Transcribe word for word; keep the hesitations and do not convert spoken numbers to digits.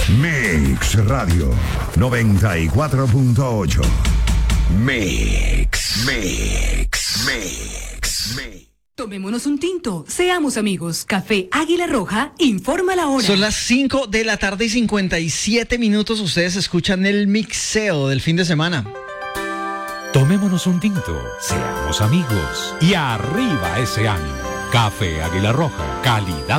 Mix Radio noventa y cuatro punto ocho. Mix, Mix, Mix, Mix. Tomémonos un tinto, seamos amigos. Café Águila Roja informa la hora. Son las cinco de la tarde y cincuenta y siete minutos. Ustedes escuchan el mixeo del fin de semana. Tomémonos un tinto, seamos amigos y arriba ese ánimo. Café Águila Roja, calidad